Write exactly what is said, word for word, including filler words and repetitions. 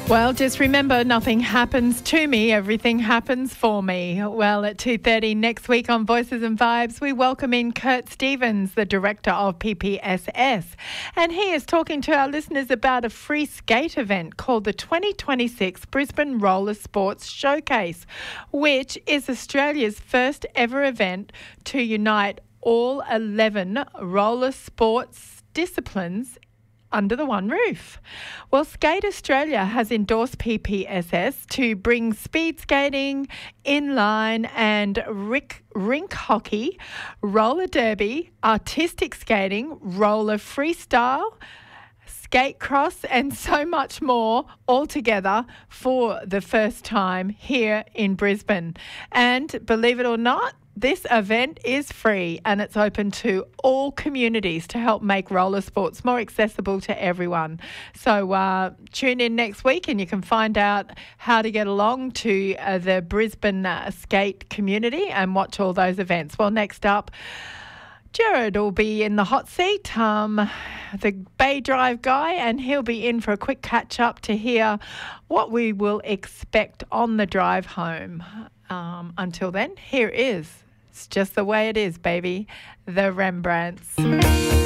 Well, just remember, nothing happens to me, everything happens for me. Well, at two thirty next week on Voices and Vibes, we welcome in Kurt Stevens, the Director of P P S S. And he is talking to our listeners about a free skate event called the twenty twenty-six Brisbane Roller Sports Showcase, which is Australia's first ever event to unite all eleven roller sports disciplines under the one roof. Well, Skate Australia has endorsed P P S S to bring speed skating, inline and rick, rink hockey, roller derby, artistic skating, roller freestyle, skate cross and so much more all together for the first time here in Brisbane. And believe it or not, this event is free and it's open to all communities to help make roller sports more accessible to everyone. So uh, tune in next week and you can find out how to get along to uh, the Brisbane uh, skate community and watch all those events. Well, next up, Jared will be in the hot seat, um, the Bay Drive guy, and he'll be in for a quick catch-up to hear what we will expect on the drive home. Um, until then, here is It's Just the Way It Is, baby, the Rembrandts.